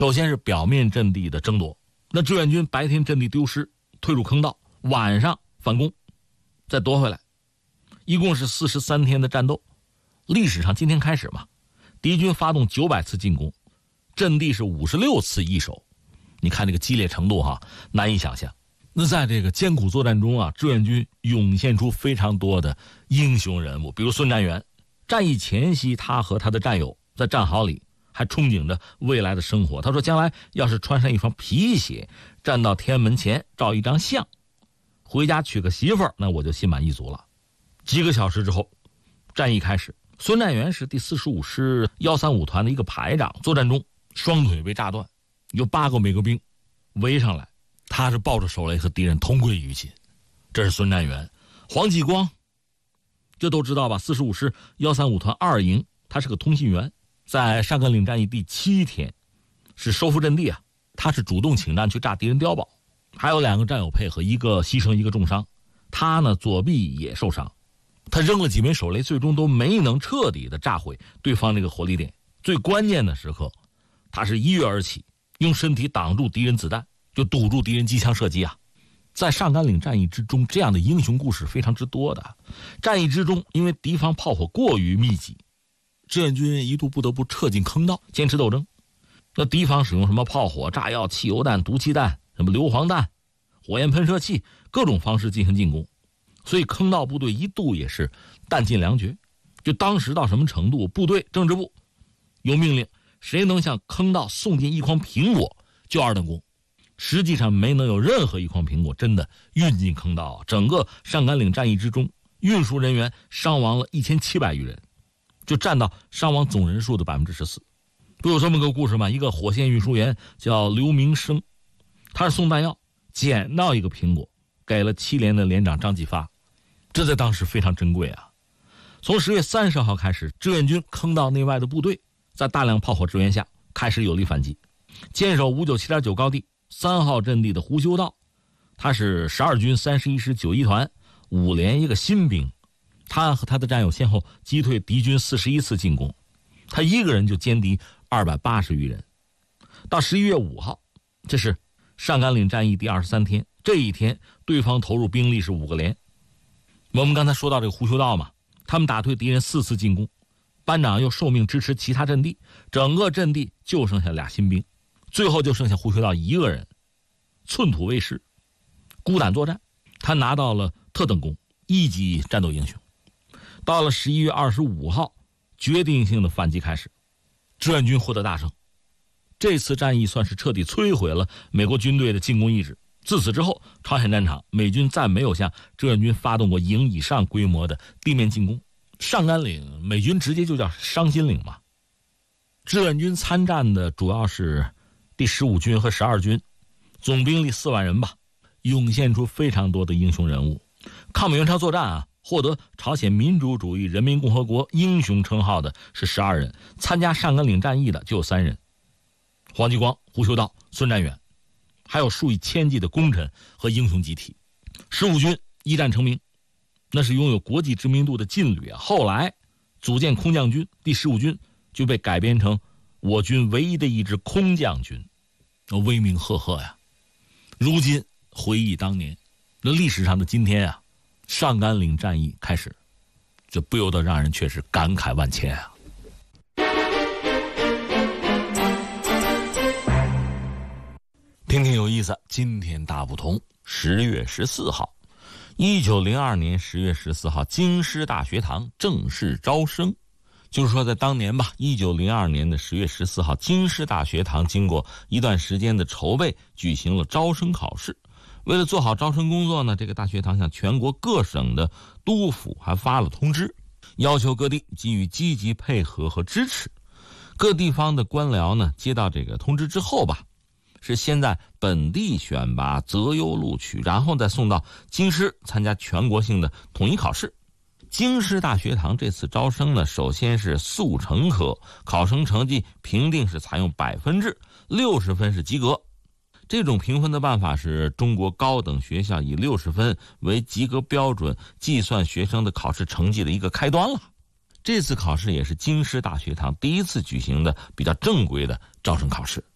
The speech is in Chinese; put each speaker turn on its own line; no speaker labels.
首先是表面阵地的争夺，那志愿军白天阵地丢失，退入坑道，晚上反攻，再夺回来，一共是43天的战斗。历史上今天开始嘛，敌军发动900次进攻，阵地是56次易手，你看这个激烈程度难以想象。那在这个艰苦作战中志愿军涌现出非常多的英雄人物，比如孙占元。战役前夕，他和他的战友在战壕里还憧憬着未来的生活。他说将来要是穿上一双皮鞋，站到天安门前照一张相，回家娶个媳妇儿，那我就心满意足了。几个小时之后，战役开始。孙占元是第45师135团的一个排长，作战中双腿被炸断，有8个美国兵围上来，他是抱着手雷和敌人同归于尽。这是孙占元。黄继光这都知道吧，45师135团2营，他是个通信员，在上甘岭战役第7天是收复阵地他是主动请战去炸敌人碉堡，还有2个战友配合，一个牺牲一个重伤，他呢左臂也受伤。他扔了几枚手雷，最终都没能彻底的炸毁对方那个火力点。最关键的时刻，他是一跃而起，用身体挡住敌人子弹，就堵住敌人机枪射击在上甘岭战役之中，这样的英雄故事非常之多的。战役之中，因为敌方炮火过于密集，志愿军一度不得不撤进坑道，坚持斗争。那敌方使用什么炮火、炸药、汽油弹、毒气弹、什么硫磺弹、火焰喷射器，各种方式进行进攻。所以坑道部队一度也是弹尽粮绝。就当时到什么程度，部队政治部有命令，谁能向坑道送进一筐苹果就2等功。实际上没能有任何一筐苹果真的运进坑道。整个上甘岭战役之中，运输人员伤亡了1700余人，就占到伤亡总人数的14%。不有这么个故事吗？一个火线运输员叫刘明生，他是送弹药，捡到一个苹果，给了7连的连长张继发，这在当时非常珍贵从10月30号开始，志愿军坑道内外的部队在大量炮火支援下开始有力反击。坚守597.9高地3号阵地的胡修道，他是12军31师91团5连一个新兵，他和他的战友先后击退敌军41次进攻，他一个人就歼敌280余人。到11月5号，这是上甘岭战役第23天，这一天对方投入兵力是5个连。我们刚才说到这个胡修道嘛，他们打退敌人4次进攻，班长又受命支持其他阵地，整个阵地就剩下俩新兵，最后就剩下胡修道一个人，寸土未失，孤胆作战，他拿到了特等功，1级战斗英雄。到了11月25号，决定性的反击开始，志愿军获得大胜。这次战役算是彻底摧毁了美国军队的进攻意志。自此之后，朝鲜战场美军再没有向志愿军发动过营以上规模的地面进攻。上甘岭美军直接就叫伤心岭嘛。志愿军参战的主要是第15军和12军，总兵力4万人吧，涌现出非常多的英雄人物。抗美援朝作战获得朝鲜民主主义人民共和国英雄称号的是12人，参加上甘岭战役的就有3人，黄继光、胡修道、孙占元，还有数以千计的功臣和英雄集体。15军一战成名，那是拥有国际知名度的劲旅后来组建空降军，第15军就被改编成我军唯一的一支空降军，威名赫赫呀。如今回忆当年，那历史上的今天上甘岭战役开始，这不由得让人确实感慨万千听听有意思，今天大不同。10月14号，1902年10月14号，京师大学堂正式招生。就是说在当年吧，1902年的10月14号，京师大学堂经过一段时间的筹备，举行了招生考试。为了做好招生工作呢，这个大学堂向全国各省的督府还发了通知，要求各地给予积极配合和支持。各地方的官僚呢，接到这个通知之后吧，是先在本地选拔择优录取，然后再送到京师参加全国性的统一考试。京师大学堂这次招生呢，首先是速成科，考生成绩评定是采用100%制，60分是及格。这种评分的办法是中国高等学校以60分为及格标准计算学生的考试成绩的一个开端了。这次考试也是京师大学堂第一次举行的比较正规的招生考试。